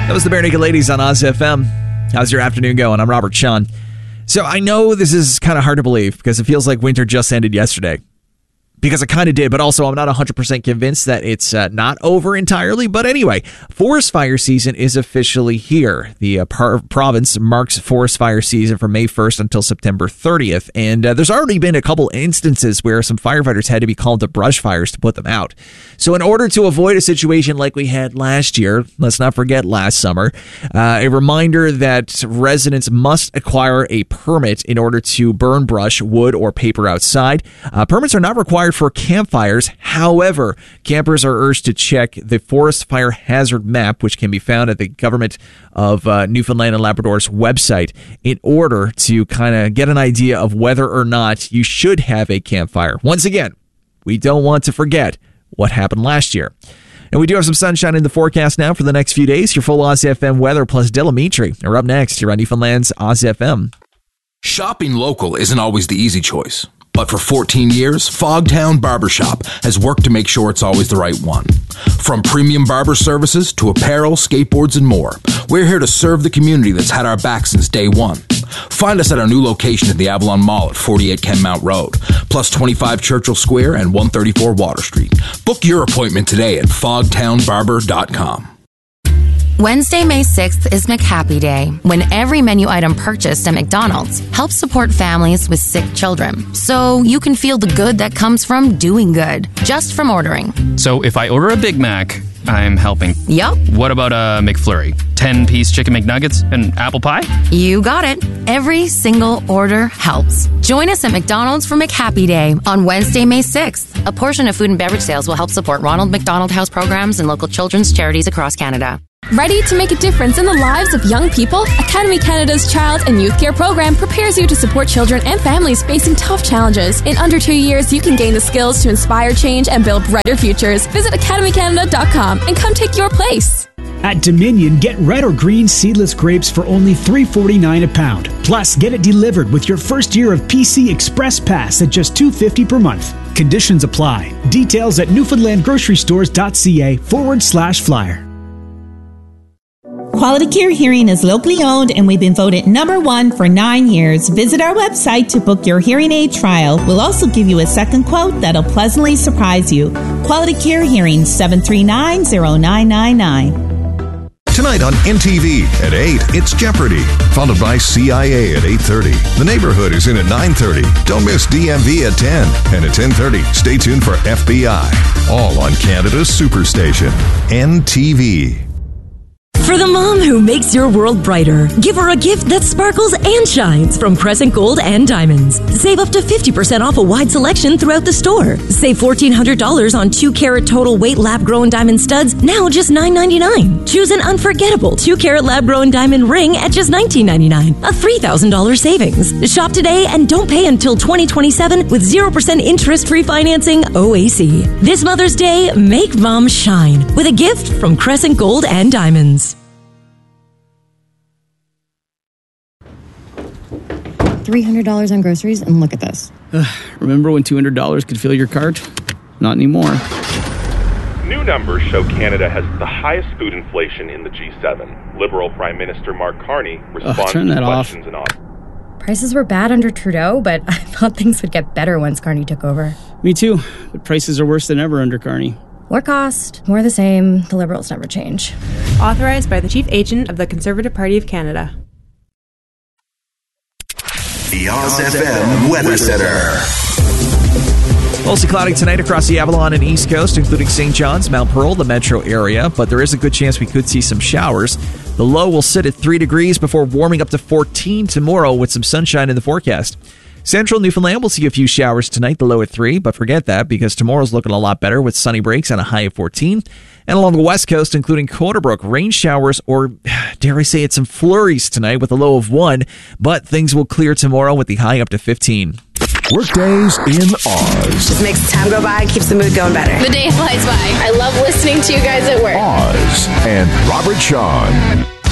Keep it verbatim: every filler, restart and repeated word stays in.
That was the Bare Naked Ladies on Oz F M. How's your afternoon going? I'm Robert Sean. So I know this is kind of hard to believe because it feels like winter just ended yesterday. Because it kind of did, but also I'm not one hundred percent convinced that it's uh, not over entirely. But anyway, forest fire season is officially here. The uh, par- province marks forest fire season from May first until September thirtieth. And uh, there's already been a couple instances where some firefighters had to be called to brush fires to put them out. So in order to avoid a situation like we had last year, let's not forget last summer, uh, a reminder that residents must acquire a permit in order to burn brush, wood, or paper outside. Uh, permits are not required for campfires. However, campers are urged to check the Forest Fire Hazard Map, which can be found at the Government of uh, Newfoundland and Labrador's website, in order to kind of get an idea of whether or not you should have a campfire. Once again, we don't want to forget what happened last year. And we do have some sunshine in the forecast now for the next few days. Your full Oz F M weather plus Dylan Mitri are up next here on Newfoundland's Oz F M. Shopping local isn't always the easy choice. But for fourteen years, Fogtown Barbershop has worked to make sure it's always the right one. From premium barber services to apparel, skateboards, and more, we're here to serve the community that's had our back since day one. Find us at our new location in the Avalon Mall at forty-eight Kenmount Road, plus twenty-five Churchill Square and one thirty-four Water Street. Book your appointment today at fogtown barber dot com. Wednesday, May sixth is McHappy Day, when every menu item purchased at McDonald's helps support families with sick children. So you can feel the good that comes from doing good, just from ordering. So if I order a Big Mac, I'm helping. Yup. What about a McFlurry? ten-piece chicken McNuggets and apple pie? You got it. Every single order helps. Join us at McDonald's for McHappy Day on Wednesday, May sixth. A portion of food and beverage sales will help support Ronald McDonald House programs and local children's charities across Canada. Ready to make a difference in the lives of young people? Academy Canada's Child and Youth Care Program prepares you to support children and families facing tough challenges. In under two years, you can gain the skills to inspire change and build brighter futures. Visit academy canada dot com and come take your place. At Dominion, get red or green seedless grapes for only three dollars and forty-nine cents a pound. Plus, get it delivered with your first year of P C Express Pass at just two dollars and fifty cents per month. Conditions apply. Details at newfoundlandgrocerystores.ca forward slash flyer. Quality Care Hearing is locally owned and we've been voted number one for nine years. Visit our website to book your hearing aid trial. We'll also give you a second quote that'll pleasantly surprise you. Quality Care Hearing, seven three nine, zero nine nine nine. Tonight on N T V at eight, it's Jeopardy! Followed by C I A at eight thirty. The Neighborhood is in at nine thirty. Don't miss D M V at ten. And at ten thirty, stay tuned for F B I. All on Canada's Superstation, N T V. For the mom who makes your world brighter, give her a gift that sparkles and shines from Crescent Gold and Diamonds. Save up to fifty percent off a wide selection throughout the store. Save fourteen hundred dollars on two carat total weight lab-grown diamond studs, now just nine ninety-nine. Choose an unforgettable two carat lab-grown diamond ring at just nineteen ninety-nine, a three thousand dollars savings. Shop today and don't pay until twenty twenty-seven with zero percent interest-free financing O A C. This Mother's Day, make mom shine with a gift from Crescent Gold and Diamonds. three hundred dollars on groceries, and look at this. Remember when two hundred dollars could fill your cart? Not anymore. New numbers show Canada has the highest food inflation in the G seven. Liberal Prime Minister Mark Carney responds Ugh, turn to that questions off. and on. Prices were bad under Trudeau, but I thought things would get better once Carney took over. Me too, but prices are worse than ever under Carney. What cost? More the same. The Liberals never change. Authorized by the Chief Agent of the Conservative Party of Canada. The Oz F M Weather Center. Mostly cloudy tonight across the Avalon and East Coast, including Saint John's, Mount Pearl, the metro area, but there is a good chance we could see some showers. The low will sit at three degrees before warming up to fourteen tomorrow with some sunshine in the forecast. Central Newfoundland will see a few showers tonight, the low at three, but forget that because tomorrow's looking a lot better with sunny breaks and a high of fourteen. And along the west coast, including Corderbrook, rain showers or, dare I say it, some flurries tonight with a low of one, but things will clear tomorrow with the high up to fifteen. Workdays in Oz. Just makes the time go by, keeps the mood going better. The day flies by. I love listening to you guys at work. Oz and Robert Sean.